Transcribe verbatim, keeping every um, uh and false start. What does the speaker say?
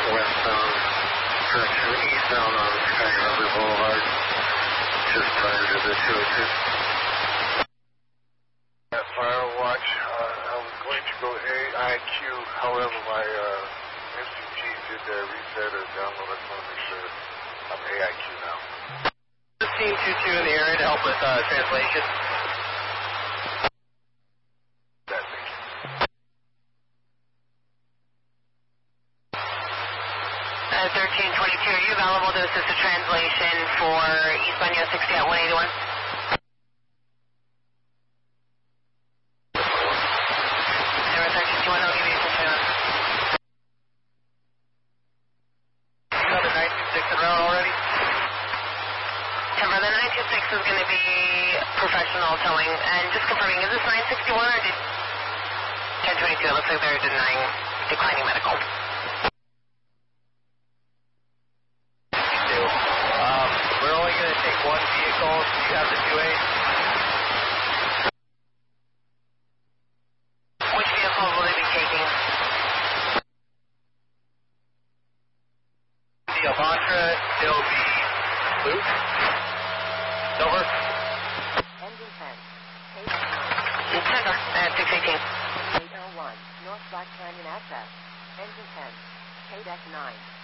westbound, correction, eastbound on Sky Harbor Boulevard, just prior to the two oh two. At Firewatch, uh, I was going to go A I Q, however, my uh, M C T did uh, reset or download. I just want to make sure I'm A I Q now. fifteen two two in the area to help with uh, translation. That, thank you. Uh, thirteen twenty-two, are you available to assist the translation for eastbound U S sixty at one eighty-one? Zero thirteen two one, I'll give you assistance. Another nine two six in route already? Timber, the nine two six is going to be professional towing. And just confirming, is this nine sixty-one or did ten twenty-two? It looks like they're denying declining medical. Um, we're only going to take one vehicle. Do you have the two A? Which vehicle will they be taking? The Elantra, it'll be Luke. Over. Engine ten. Center, at six eighteen. eight oh one, North Black Canyon access. Engine ten. K-Deck nine.